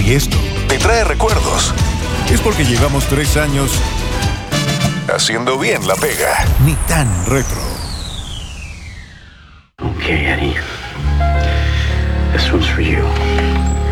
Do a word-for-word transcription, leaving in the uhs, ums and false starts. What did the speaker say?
Si esto te trae recuerdos, es porque llevamos tres años haciendo bien la pega. Ni tan retro. Okay, Eddie. This one's for you.